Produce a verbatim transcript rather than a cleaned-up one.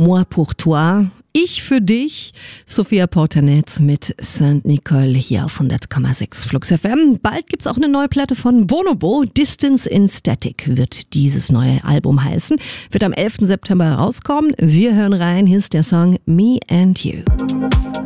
Moi pour toi. Ich für dich, Sophia Portanet mit Saint Nicole hier auf hundert Komma sechs Flux F M. Bald gibt's auch eine neue Platte von Bonobo. Distance in Static wird dieses neue Album heißen. Wird am elften September rauskommen. Wir hören rein. Hier ist der Song Me and You.